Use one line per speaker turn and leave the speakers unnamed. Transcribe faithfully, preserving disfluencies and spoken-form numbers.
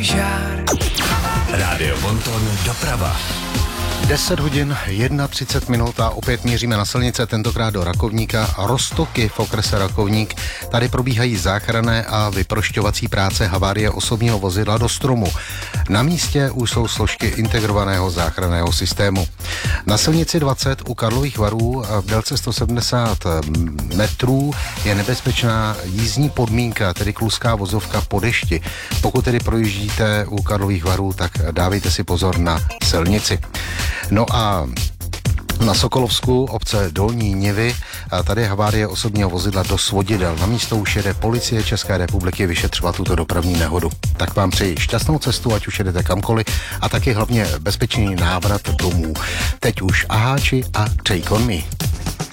Žár. Rádio Bonton doprava.
deset hodin třicet jedna minut a opět míříme na silnice, tentokrát do Rakovníka. Roztoky v okrese Rakovník. Tady probíhají záchranné a vyprošťovací práce havárie osobního vozidla do stromu. Na místě už jsou složky integrovaného záchranného systému. Na silnici dvacet u Karlových Varů v délce sto sedmdesát metrů je nebezpečná jízdní podmínka, tedy kluská vozovka po dešti. Pokud tedy projíždíte u Karlových Varů, tak dávejte si pozor na silnici. No a na Sokolovsku, obce Dolní Nivy, tady je havárie osobního vozidla do svodidel. Na místo už jede policie České republiky vyšetřovat tuto dopravní nehodu. Tak vám přeji šťastnou cestu, ať už jedete kamkoliv, a taky hlavně bezpečný návrat domů. Teď už Aháči a Take On Me.